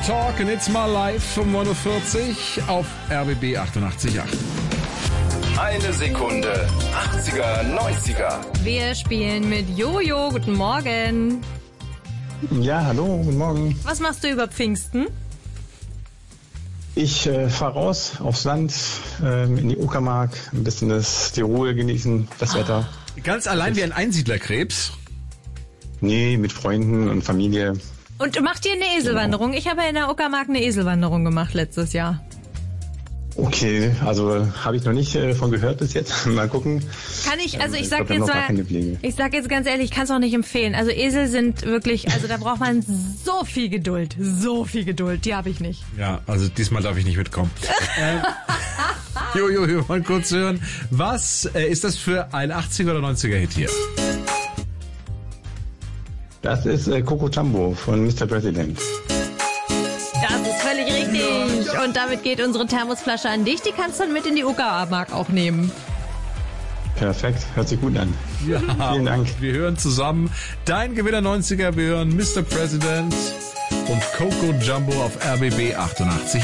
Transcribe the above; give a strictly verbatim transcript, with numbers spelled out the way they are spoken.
Talk and It's My Life um neun Uhr vierzig auf R B B achtundachtzig Komma acht. Eine Sekunde, achtziger, neunziger. Wir spielen mit Jojo. Guten Morgen. Ja, hallo, guten Morgen. Was machst du über Pfingsten? Ich äh, fahre raus aufs Land, äh, in die Uckermark, ein bisschen das, die Ruhe genießen, das ah. Wetter. Ganz allein wie ein Einsiedlerkrebs? Nee, mit Freunden und Familie. Und macht ihr eine Eselwanderung? Ich habe ja in der Uckermark eine Eselwanderung gemacht letztes Jahr. Okay, also habe ich noch nicht äh, von gehört bis jetzt. Mal gucken. Kann ich, also ich, ich sag glaub, jetzt mal, ich sag jetzt ganz ehrlich, ich kann es auch nicht empfehlen. Also Esel sind wirklich, also da braucht man so viel Geduld, so viel Geduld, die habe ich nicht. Ja, also diesmal darf ich nicht mitkommen. ähm, Jojo, wir wollen kurz hören, was äh, ist das für ein achtziger oder neunziger Hit hier? Das ist äh, Coco Jumbo von Mister President. Das ist völlig richtig. Und damit geht unsere Thermosflasche an dich. Die kannst du dann mit in die Uckermark auch nehmen. Perfekt, hört sich gut an. Ja, vielen Dank. Wir hören zusammen Dein Gewinner neunziger, wir hören Mister President und Coco Jumbo auf R B B achtundachtzig.